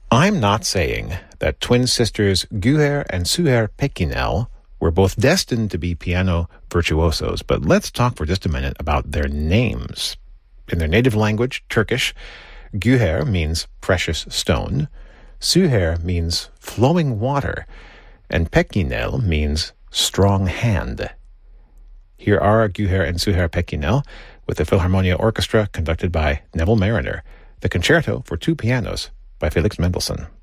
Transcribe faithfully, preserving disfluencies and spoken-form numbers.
I'm not saying that twin sisters Güher and Süher Pekinel were both destined to be piano virtuosos, but let's talk for just a minute about their names. In their native language, Turkish, Güher means precious stone, Süher means flowing water, and Pekinel means strong hand. Here are Güher and Süher Pekinel with the Philharmonia Orchestra conducted by Neville Marriner, the concerto for two pianos by Felix Mendelssohn.